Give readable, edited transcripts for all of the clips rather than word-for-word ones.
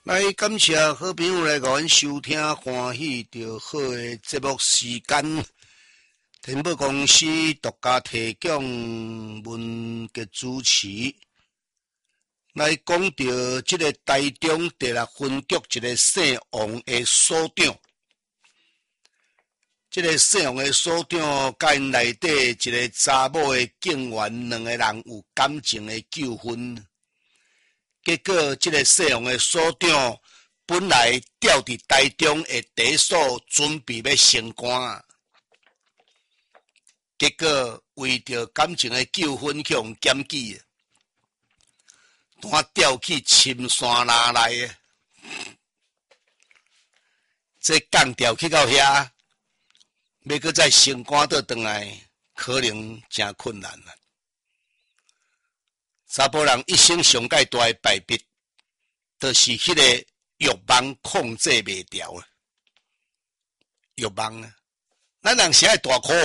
来，感谢好朋友来甲阮收听欢喜着好的节目时间。天宝公司独家提供文嘅主持，来讲到即个台中第六分局一个姓王的所长，即个姓王的所长，甲因内底一个查某的警员，两个人有感情的纠纷。结果，即个姓王的所长本来调伫台中的第一所，准备要升官。结果为着感情的纠纷去用检举，单调去深山哪来的，这降调去到遐，要搁再升官倒转来，可能真困难啦。查甫人一生上界大的败笔，就是迄个欲望控制袂牢啊！欲望啊，咱人是爱大苦。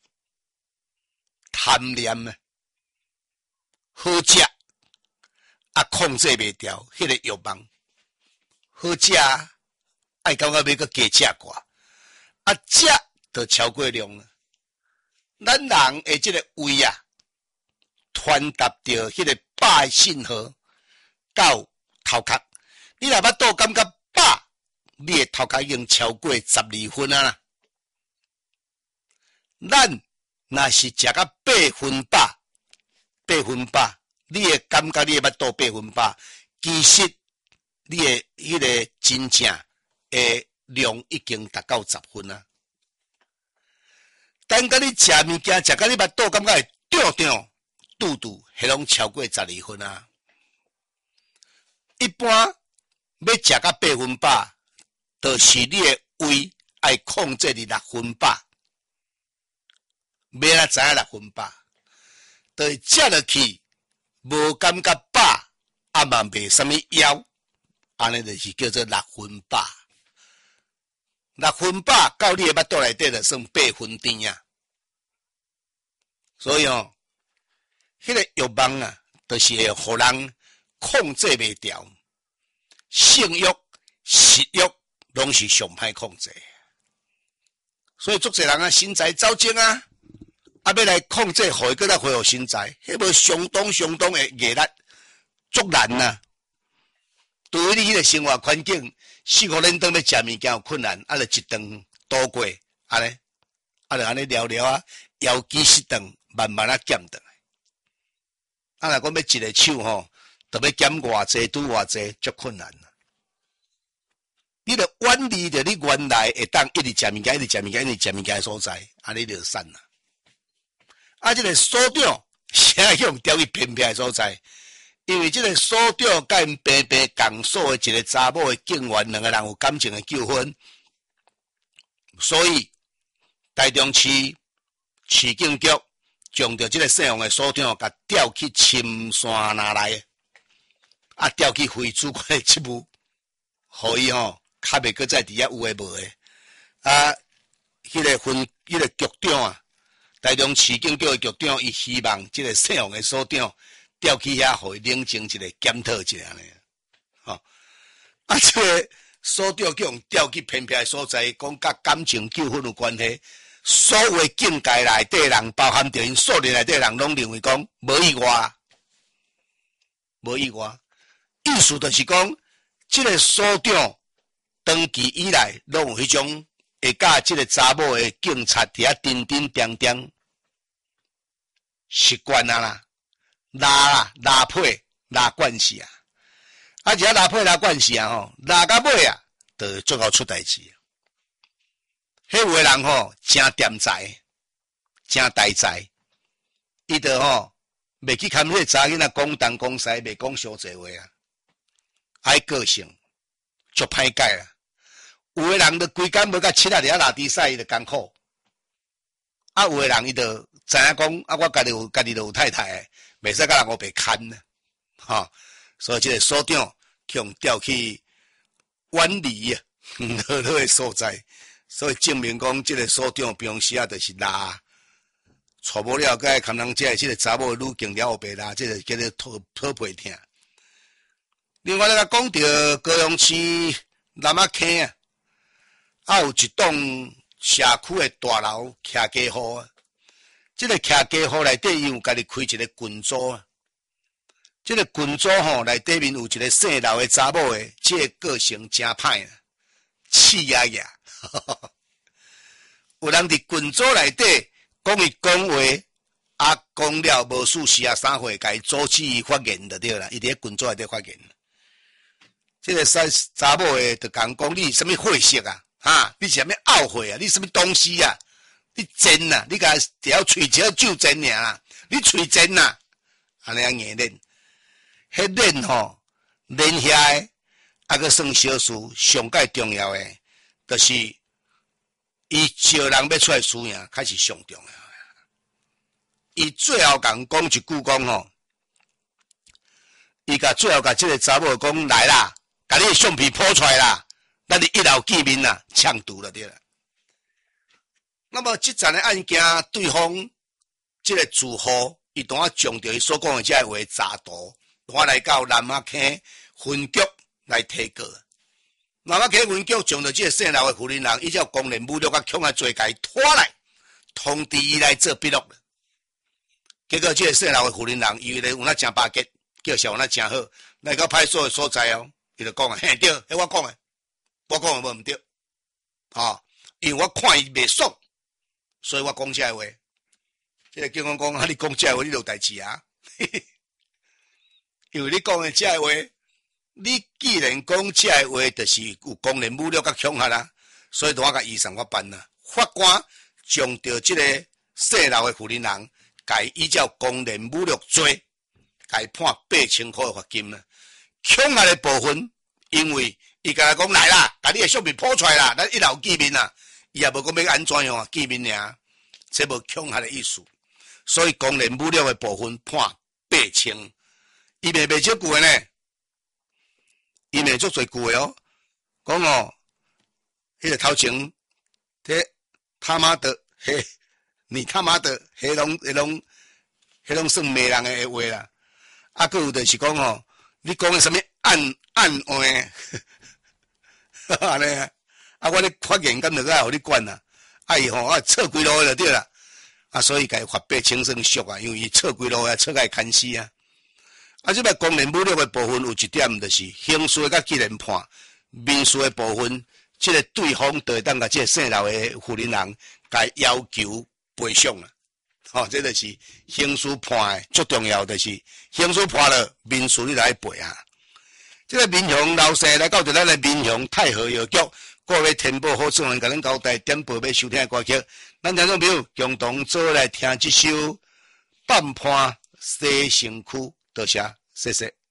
贪念啊，好食啊，控制袂牢，迄个欲望。好食爱感觉要搁加食寡，啊食就超过量啊。咱人的即个胃啊，传达着迄个饱的信号到头壳。你若巴肚感觉饱，你的头壳已经超过12分啊啦。咱若是食到8分饱，你会感觉你的腹肚8分饱，其实你的迄个真正的量已经达到10分啊。等到你食物件食到你腹肚感觉会胀，肚迄拢超过12分啊。一般要食到8分饱，就是你的胃爱控制伫6分饱。要哪知影6分饱，就是食落去无感觉饱，啊嘛袂啥物枵，安尼就是叫做6分饱。6分饱到你的腹肚内底就算8分甜啊。所以迄个欲望啊，就是会互人控制袂牢，性欲、食欲拢是上歹控制。所以足侪人啊，身材走精啊。要来控制，互伊搁来恢复身材，迄无相当的压力，足难呐。对于你迄个生活环境，4、5年当要食物件有困难，就一顿度过，安尼，就安尼聊啊，腰肌失顿，慢慢减顿。若讲要一个手就要减偌济，拄偌济，足困难啦。你着远离着你原来会当一直食物件的所在，安尼就散啦。这个所长啥用调去偏僻的所在？因为这个所长甲因平共所的一个查某的警员，两个人有感情的纠纷，所以台中市市警局将着这个姓王的所长，甲调去深山哪来，调去非主管的职务，互伊较袂搁再伫遐有诶无诶，迄个局长啊。台中市警局的局长，伊希望这个姓王的所长调去遐，互伊冷静一下，检讨一下呢。这个所长叫用调去偏僻的所在，讲甲感情纠纷有关系。所有的警界内底人，包含着因所内底人，拢认为讲无意外，意思就是讲，这个所长长期以来拢有迄种会甲这个查某的警察伫遐叮当。习惯啦，拉配拉关系啊，而且拉配拉关系啊拉到尾啊，就最后出代志。迄有的人真点财，真大财，伊就袂去看迄个查囡仔讲东讲西，袂讲伤济话啊，爱个性足歹改啦。有的人就规工要甲七仔伫遐拉低赛，伊就艰苦。有的人伊就知影讲，我家己就有太太，袂使甲人互白牵呢，所以这个所长用调去远离啊，好的所在，所以证明讲，这个所长平时啊，就是拉，娶无了，该看人这个查某女警了后白拉，这个叫做讨皮疼。 另外，咱讲到高雄市南仔坑啊，有一栋社区的大楼徛家户啊。这个徛家户内底伊有家己开一个群组啊。这个群组吼内底面有一个姓刘的查某的，这个个性真歹啊，气压压。有人伫群组内底讲伊讲话，啊讲了无数时啊3岁，甲伊阻止伊发言就对啦。伊伫咧群组内底发言。这个查某的就讲你什么货色啊？哈，你是什么懊悔啊？你什么东西啊？你贱啊！你甲条喙舌就贱尔啦！你喙贱呐！安尼样硬练，迄练吼练遐个，啊个算小事。上界重要的，就是伊招人要出来输赢，开始上重要。伊最后讲一句讲吼，伊最后甲这个查某讲来啦。把你的相片抛出来啦，咱你一老见面啦，呛毒了对了。那么这阵的案件，对方这个住户，伊当啊将着伊所讲的这话查图，我来到南仔坑分局来提告。南仔坑分局将着这个姓刘的妇人人，伊只公然侮辱甲强啊罪，甲伊拖来通知伊来做笔录。结果这个姓刘的妇人人，以为有那真巴结，叫小那真好，来到派出所的所在哦。伊就讲啊，嘿对，迄我讲诶，我讲诶无毋对，哦，因为我看伊袂爽，所以我讲这话。这个警官讲啊，你讲这话，你有代志啊，因为你讲诶这话，你既然讲这话，就是有公然侮辱甲恐吓啦，所以我甲移送法办啦。法官将着这个姓刘诶妇人人，甲伊依照公然侮辱罪，甲伊判8000块罚金啦。恐吓的部分，因为伊甲他讲来啦，把你的相片抛出来啦，咱一老见面啦，伊也无讲要安怎样啊见面尔，这无恐吓的意思。所以公然侮辱的部分判8000，伊袂少句的呢，伊袂足侪句的哦。讲哦，迄个头前，这他妈的，嘿，你他妈的，迄拢算骂人的话啦。啊，佫有就是讲哦。你讲的什么暗话？安尼啊！啊，我咧发言敢落爱互你管啊！啊，伊吼啊，错几路就对啦。啊，所以甲伊罚8000算俗啊，因为伊错几路啊，错甲伊砍死啊！啊，即个公然侮辱的部分有一点，就是刑事甲既然判，民事的部分，即个对方就会当甲即个姓刘的妇人人，甲要求赔偿啊！哦，这就是刑事判的最重要，就是刑事判了，民事你来赔啊。这个民雄老师来到咱的民雄太和药局，各位天宝好众人甲咱交代点播要收听的歌曲，咱听众朋友共同做来听这首《半坡西城区》，多谢，谢谢。